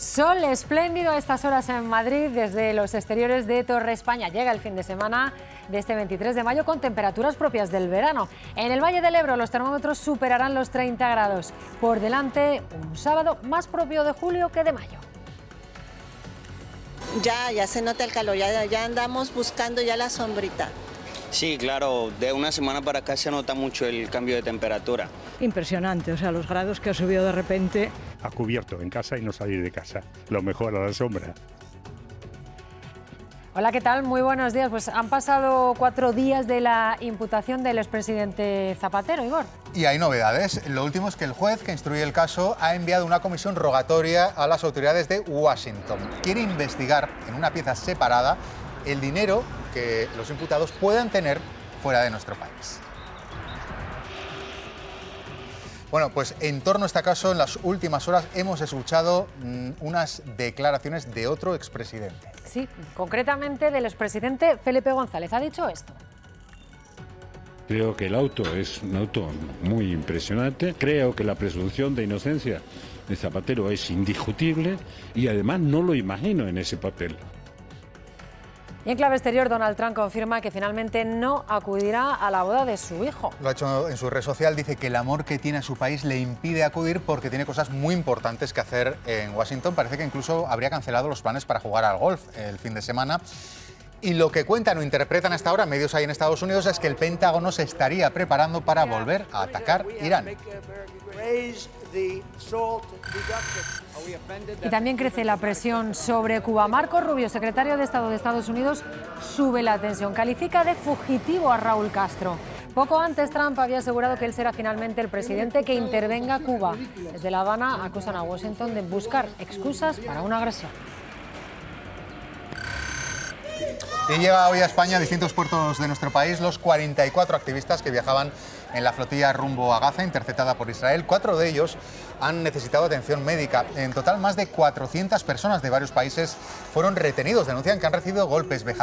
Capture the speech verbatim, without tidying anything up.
Sol espléndido a estas horas en Madrid desde los exteriores de Torre España. Llega el fin de semana de este veintitrés de mayo con temperaturas propias del verano. En el Valle del Ebro los termómetros superarán los treinta grados. Por delante un sábado más propio de julio que de mayo. Ya, ya se nota el calor, ya, ya andamos buscando ya la sombrita. Sí, claro, de una semana para acá se nota mucho el cambio de temperatura. Impresionante, o sea, los grados que ha subido de repente. A cubierto en casa y no salir de casa, lo mejor a la sombra. Hola, ¿qué tal? Muy buenos días. Pues han pasado cuatro días de la imputación del expresidente Zapatero, Igor. Y hay novedades. Lo último es que el juez que instruye el caso ha enviado una comisión rogatoria a las autoridades de Washington. Quiere investigar en una pieza separada el dinero que los imputados puedan tener fuera de nuestro país. Bueno, pues en torno a este caso, en las últimas horas hemos escuchado mmm, unas declaraciones de otro expresidente. Sí, concretamente del expresidente Felipe González. Ha dicho esto. Creo que el auto es un auto muy impresionante. Creo que la presunción de inocencia de Zapatero es indiscutible y además no lo imagino en ese papel. Y en clave exterior, Donald Trump confirma que finalmente no acudirá a la boda de su hijo. Lo ha hecho en su red social, dice que el amor que tiene a su país le impide acudir porque tiene cosas muy importantes que hacer en Washington. Parece que incluso habría cancelado los planes para jugar al golf el fin de semana. Y lo que cuentan o interpretan hasta ahora medios ahí en Estados Unidos es que el Pentágono se estaría preparando para volver a atacar Irán. Y también crece la presión sobre Cuba. Marco Rubio, secretario de Estado de Estados Unidos, sube la tensión. Califica de fugitivo a Raúl Castro. Poco antes, Trump había asegurado que él será finalmente el presidente que intervenga a Cuba. Desde La Habana acusan a Washington de buscar excusas para una agresión. Y llega hoy a España, a distintos puertos de nuestro país, los cuarenta y cuatro activistas que viajaban en la flotilla rumbo a Gaza, interceptada por Israel. Cuatro de ellos han necesitado atención médica. En total, más de cuatrocientas personas de varios países fueron retenidos. Denuncian que han recibido golpes, vejaciones